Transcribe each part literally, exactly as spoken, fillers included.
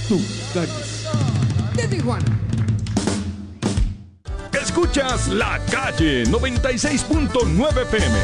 Tú, calles. De Tijuana. Escuchas La Calle noventa y seis punto nueve F M.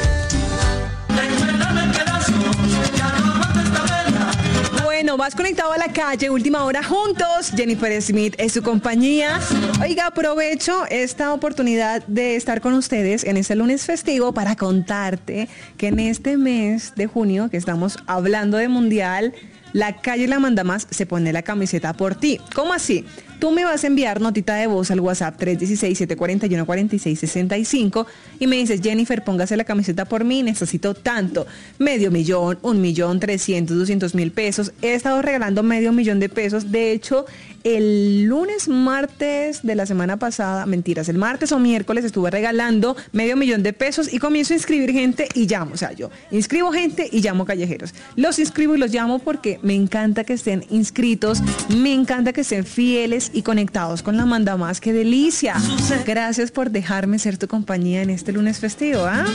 Bueno, vas conectado a La Calle, última hora juntos. Jennifer Smith es su compañía. Oiga, aprovecho esta oportunidad de estar con ustedes en este lunes festivo para contarte que en este mes de junio, que estamos hablando de mundial, La Calle La Manda Más se pone la camiseta por ti. ¿Cómo así? Tú me vas a enviar notita de voz al WhatsApp tres uno seis, siete cuatro uno, cuatro seis seis cinco y me dices, Jennifer, póngase la camiseta por mí, necesito tanto, medio millón, un millón, trescientos, doscientos mil pesos. He estado regalando medio millón de pesos. De hecho, el lunes, martes de la semana pasada, mentiras, el martes o miércoles estuve regalando medio millón de pesos y comienzo a inscribir gente y llamo. O sea, yo inscribo gente y llamo callejeros. Los inscribo y los llamo porque me encanta que estén inscritos, me encanta que estén fieles y conectados con La Manda Más. ¡Qué delicia! Gracias por dejarme ser tu compañía en este lunes festivo, ¿ah?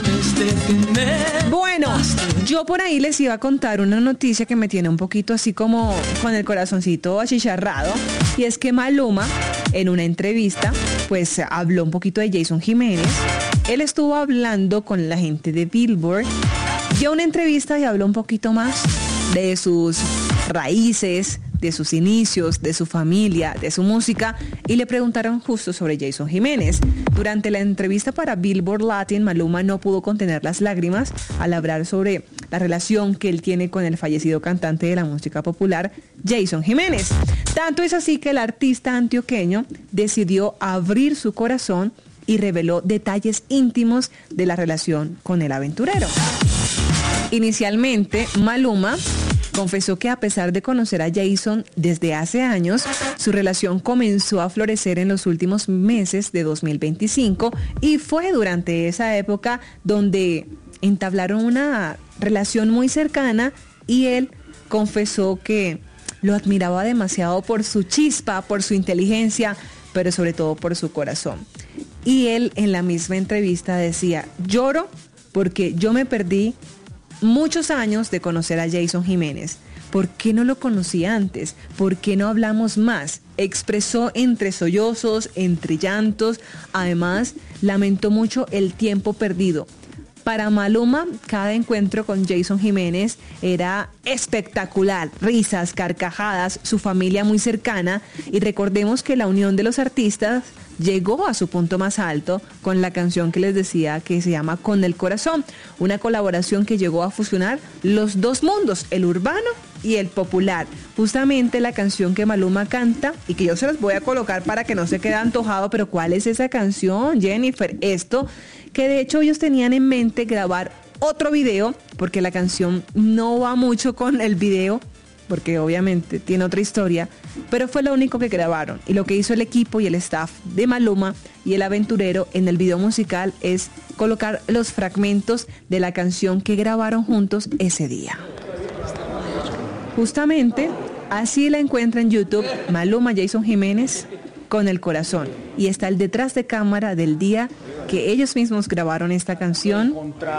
Bueno, yo por ahí les iba a contar una noticia que me tiene un poquito así como con el corazoncito achicharrado, y es que Maluma, en una entrevista, pues habló un poquito de Jason Jiménez. Él estuvo hablando con la gente de Billboard, dio una entrevista y habló un poquito más de sus raíces, de sus inicios, de su familia, de su música, y le preguntaron justo sobre Jason Jiménez. Durante la entrevista para Billboard Latin, Maluma no pudo contener las lágrimas al hablar sobre la relación que él tiene con el fallecido cantante de la música popular, Jason Jiménez. Tanto es así que el artista antioqueño decidió abrir su corazón y reveló detalles íntimos de la relación con el aventurero. Inicialmente, Maluma confesó que a pesar de conocer a Jason desde hace años, su relación comenzó a florecer en los últimos meses de dos mil veinticinco y fue durante esa época donde entablaron una relación muy cercana y él confesó que lo admiraba demasiado por su chispa, por su inteligencia, pero sobre todo por su corazón. Y él en la misma entrevista decía, lloro porque yo me perdí muchos años de conocer a Jason Jiménez. ¿Por qué no lo conocí antes? ¿Por qué no hablamos más? Expresó entre sollozos, entre llantos. Además, lamentó mucho el tiempo perdido. Para Maluma, cada encuentro con Jason Jiménez era espectacular. Risas, carcajadas, su familia muy cercana. Y recordemos que la unión de los artistas llegó a su punto más alto con la canción que les decía que se llama Con el Corazón, una colaboración que llegó a fusionar los dos mundos, el urbano y el popular. Justamente la canción que Maluma canta y que yo se las voy a colocar para que no se quede antojado, pero ¿cuál es esa canción, Jennifer? Esto que de hecho ellos tenían en mente grabar otro video, porque la canción no va mucho con el video, porque obviamente tiene otra historia, pero fue lo único que grabaron. Y lo que hizo el equipo y el staff de Maluma y el aventurero en el video musical es colocar los fragmentos de la canción que grabaron juntos ese día. Justamente así la encuentra en YouTube, Maluma Jason Jiménez, Con el Corazón. Y está el detrás de cámara del día que ellos mismos grabaron esta canción.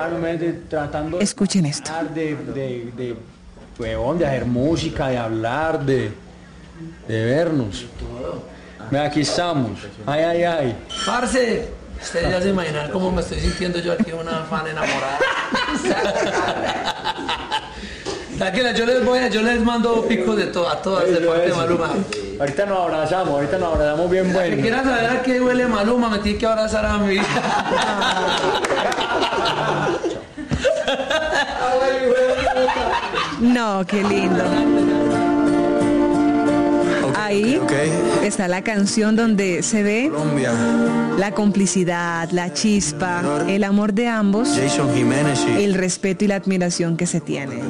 Escuchen esto. De, de, de, huevón, de hacer música, de hablar, de, de vernos. Mira, aquí estamos. Ay, ay, ay. Parce, ustedes ya se imaginan cómo me estoy sintiendo yo aquí, una fan enamorada. Tranquila, yo les voy a, yo les mando picos de todo, a todas de parte de Maluma. Ahorita nos abrazamos, ahorita nos abrazamos bien bueno. Si quieran saber a qué huele Maluma, me tiene que abrazar a mí. No, qué lindo. Ahí está la canción donde se ve la complicidad, la chispa, el amor de ambos, el respeto y la admiración que se tienen.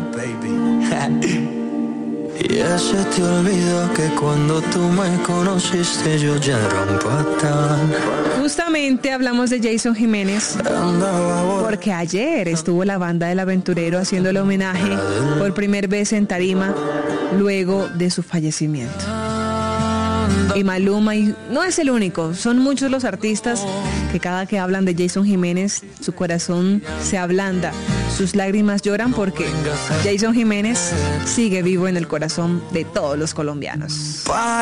Y ya se te olvidó que cuando tú me conociste yo ya era un patán. Justamente hablamos de Jason Jiménez porque ayer estuvo la banda del aventurero haciéndole homenaje por primera vez en tarima luego de su fallecimiento. Y Maluma, y no es el único, son muchos los artistas que cada que hablan de Jason Jiménez, su corazón se ablanda, sus lágrimas lloran porque Jason Jiménez sigue vivo en el corazón de todos los colombianos.